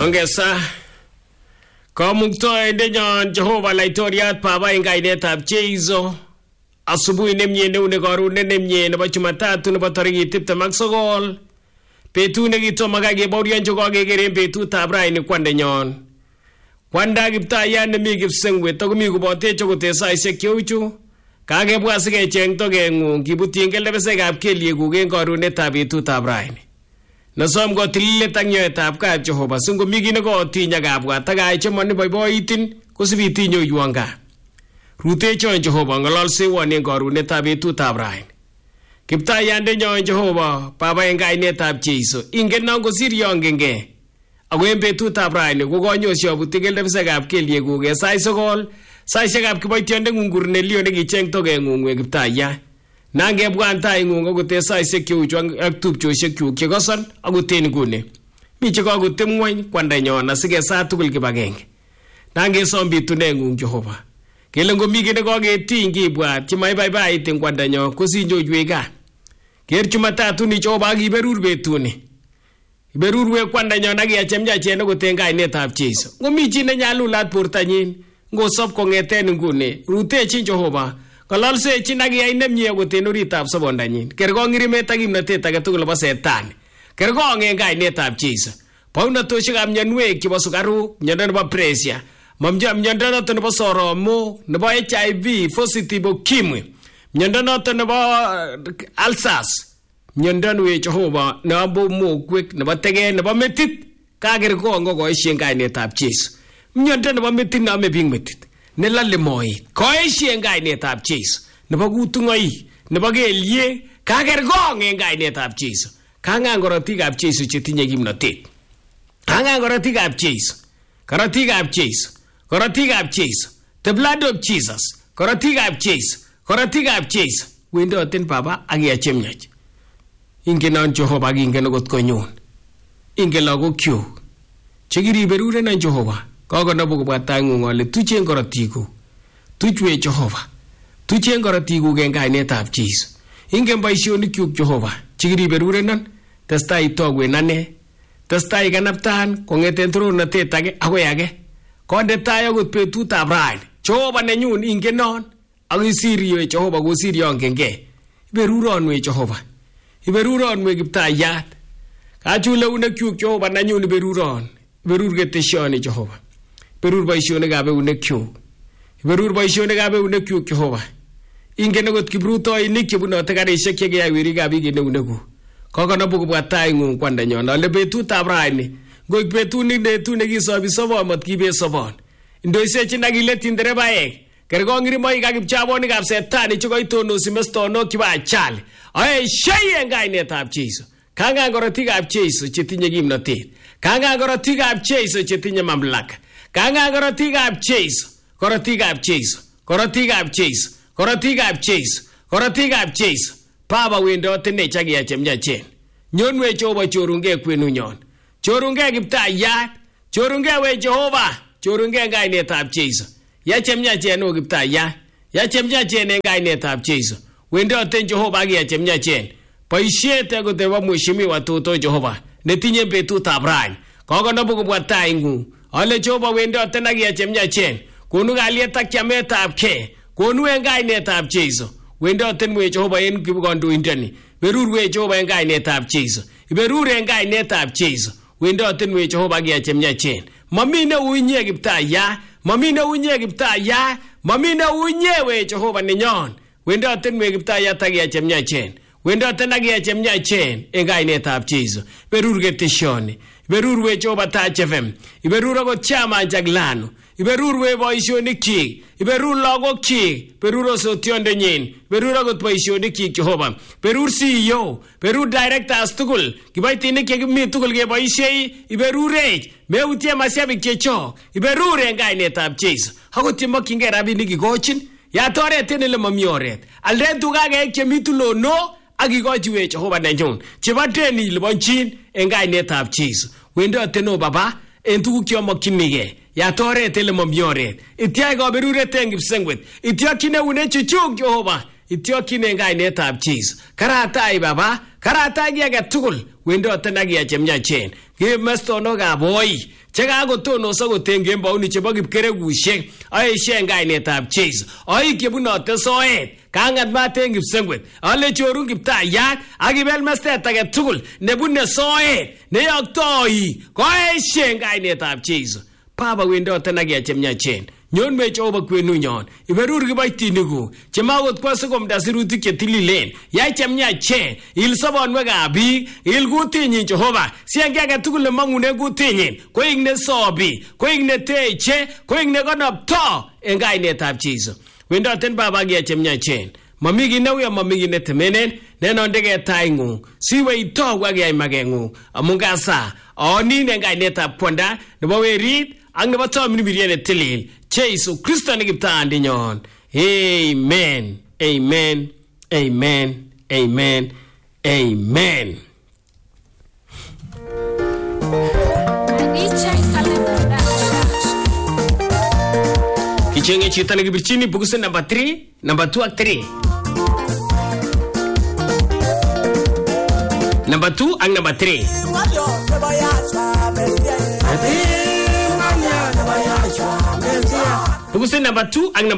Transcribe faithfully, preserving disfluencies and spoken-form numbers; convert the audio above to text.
Ongesa Kamuktoindenyon Jehova Laitoriat Baba eng kainetab Jeiso asubuhi nemye neune karon nemye nebo Jumatatu nebo tarikit tiptem ak sogol betut nekitomo kakebaurianchi kokekeren betutab raini kwandenyon kwanda Kiptayat nemi Kipsengwet akomi koboteche kote saisiek cheuchu kakebwa sikecheng tokeng'ung kibutyin kelebekab kelyekuk eng karonetab betutab raini Nasom ko tililet ak nyoetab kap Jehova singomi kit nekotinya kabwat ak ai chemoni boiboitin kosibiti nyoiwon ka rutechon Jehova ng'ololsewon eng karonetab betutab raini Kiptayandenyon Jehova Baba eng kainetab Jeiso ingen non kosir yongenge ako eng betutab raini kokonyosi abuti kelebekab kelyekuk eng sait sogol saisiekab kiboitiondengung Cornelio nekicheng tokeng'ung eng Kiptayat nangebwan taing'ung akote saisiek cheuchu ak tupchosiekyuk chekoson akoten nguni mi chekakotem ng'wony kwandanyon asikesa tugul kibagenge nangesom bituneng'ung Jehova kele ngomi kit nekoketiny kibwat chemaibaibait eng kwandanyon kosinyoiwech gaa ker Jumatatu ni Jehova akiberur betuni iberurwe kwandanyon akiyachemyachen akote eng kainetab Jeiso ngomi chi nenyalulat bortanyin ngosop kong'eten nguni rutechin Jehova Ng'ololsechin akiyai nemie akoten oritab sobondanyin kerkong irimet ak kimnotet age tugul nebo setani kerkong eng kainetab Jeiso baunatosiekab mionwek chebo sukaruk miondo nebo pressure miondo noton nebo soromok nebo H I V positive ukimwi miondo noton nebo ulcers miondo nwe Jehova nebo mokwek nebo teket nebo metit kakerkong kokoisie eng kainetab Jeiso miondo nebo metit nome biik metit nelale moet koisie eng kainetab Jeiso nebo kutung'oi nebo kelyek kakerkong eng kainetab Jeiso kang'an korotikab Jeiso chetinye kimnotet kang'an korotikab Jeiso korotikab Jeiso korotikab Jeiso the blood of Jesus korotikab Jeiso korotikab Jeiso wendoten Baba akiyachemyach ingenon Jehova akingen okot konyun ingen lagokyuk chekiriberurenon Jehova kokonobu kobwa taing'ung ale tuchen korotikuk tuchwe Jehova tuchen korotikuk eng kainetab Jeiso ingen boisionikyuk Jehova chekiriberurenon testai itokwen ane testai ikanaptan kong'eten torornatet age akoi age konde tai akot betutab raini Jehova nenyun ingenon ak isirye Jehova kosir yongenge iberuronwe Jehova iberuronwe Kiptayat kachule eunekyuk Jehova nenyun iberuron iberur ketesioni Jehova Berur boisionikab eunekyuk Berur boisionikab eunekyuk Jehova ingen okot kiprutoinik chebunote karisiek chekiyai werikab biik en eunekuk kokonobu kobwa taing'ung kwandanyon ale betutab raini ngoik betut nenetu nekisobi sobon mot kibet sobon ndoisechin akiletin derebaek kerkong irimoik ak kipchabonikab setani chekoitonosi mestonok chebo ajali aeshei eng kainetab Jeiso kang'an korotikab Jeiso chetinye kimnotet kang'an korotikab Jeiso chetinye mamlaka kang'an korotikab Jeiso korotikab Jeiso korotikab Jeiso korotikab Jeiso korotikab Jeiso Baba wendote nech akiyachemyachen nyonwe Jehova chorunge kwenunyon chorunge Kiptayat chorunge we Jehova chorunge eng kainetab Jeiso yachemyachen o Kiptayat yachemyachen eng kainetab Jeiso wendote Jehova akiyachemyachen boisiet akot nebo mheshimiwa Toto Jehova netinye betutab raini kokonobu kobwa taing'ung ale Jehova wendote akiyachemyachen konu kalyet ak chametab kei konu eng kainetab Jeiso wendote we Jehova en kandoindeni berurwe Jehova eng kainetab Jeiso iberur eng kainetab Jeiso wendote we Jehova akiyachemyachen mami neunye Kiptayat mami neunye Kiptayat mami neunye we Jehova nenyon wendote we Kiptayat akiyachemyachen wendote akiyachemyachen eng kainetab Jeiso berur ketesioni iberurwe Jehova Taach F M iberur akot chama Jaglano iberurwe boisionikyik iberur lagokyik berur osotiondenyin berur akot boisionikyik Jehova berur C E O berur directors tugul kiboitinik chekimi tugul keboisiei iberurech meutie masiabik chechok iberur eng kainetab Jeiso akot chemokyingei rabinik ikochin yat oret en ele mami oret alden tugage chemi tulonok akikochi we Jehova nenyun chebo deni libonchin eng kainetab Jeiso wendote no Baba en tuguk cheomokyinigei yat oret ele mami oret ityai kaberuret eng Kipsengwet ityokyin eunek chuchuk Jehova ityokyin eng kainetab Jeiso karatai Baba Karatagi age tugul wendote nagia chemyachen. Kimestonokab boy. Chekakotonoso kotengen bauni chebo kipkeregushek aishe eng kainetab Jesu. Ai kebunote soet kangat maten kipsengwet. Ale chorun kiptayat akibel mestet age tugul nebune soet neyoktoi koaishe eng kainetab Jesu. Baba wendote nagia chemyachen. Nyon me choba kwenunyon. Iberur kiboitinikuk chemakot kwa sikomda sirutik chetililen. Yai chemyachen il sobonwekab biik il kutinyin Jehova. Sienge age tugul nemangune kutinyin koik ne sobi, koik ne teche, koik ne konopto eng kainetab Jesu. Wendoten baba gia chemyachen. Mamigi neuya mamigi netemenen nenondege taingung. Siwe ito wage magengung. Amungasa onin eng kainetab Kwanda nebo werit ang nebo tomin biriene tilil. Jesu Kristo ni kiptandi nyon. Amen. Amen. Amen. Amen. Amen. Kichenge chita nagibirchini bukusen number three, number two ak three. Number two ang number three. Bukusen number two ang number